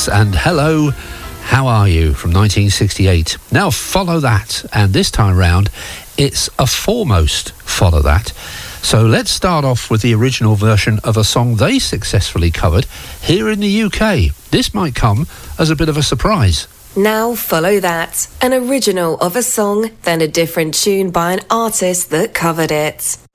and Hello, How Are You from 1968. Now Follow That, and this time round it's a Foremost Follow That. So let's start off with the original version of a song they successfully covered here in the UK. This might come as a bit of a surprise. Now Follow That, an original of a song, then a different tune by an artist that covered it.